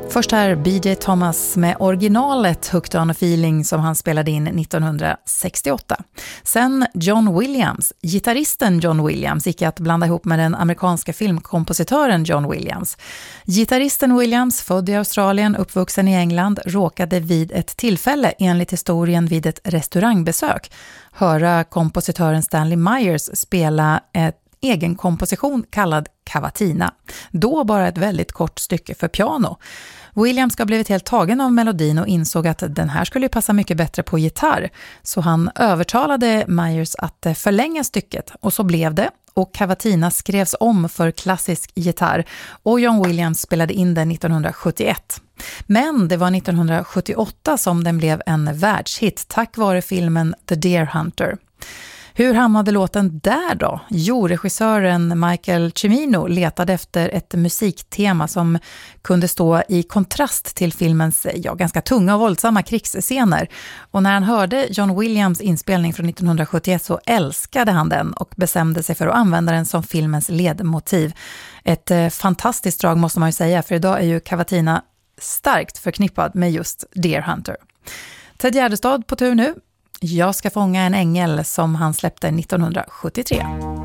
Först här B.J. Thomas med originalet Hooked on a Feeling som han spelade in 1968. Sen John Williams. Gitarristen John Williams gick att blanda ihop med den amerikanska filmkompositören John Williams. Gitarristen Williams, född i Australien, uppvuxen i England, råkade vid ett tillfälle, enligt historien vid ett restaurangbesök, höra kompositören Stanley Myers spela ett egen komposition kallad Cavatina. Då bara ett väldigt kort stycke för piano. Williams ska ha blivit helt tagen av melodin och insåg att den här skulle passa mycket bättre på gitarr. Så han övertalade Myers att förlänga stycket och så blev det. Och Cavatina skrevs om för klassisk gitarr och John Williams spelade in den 1971. Men det var 1978 som den blev en världshit tack vare filmen The Deer Hunter. Hur hamnade låten där då? Jo, regissören Michael Cimino letade efter ett musiktema som kunde stå i kontrast till filmens ganska tunga och våldsamma krigsscener. Och när han hörde John Williams inspelning från 1971 så älskade han den och bestämde sig för att använda den som filmens ledmotiv. Ett fantastiskt drag måste man ju säga, för idag är ju Cavatina starkt förknippad med just Deer Hunter. Ted Gärdestad på tur nu. Jag ska fånga en ängel som han släppte 1973.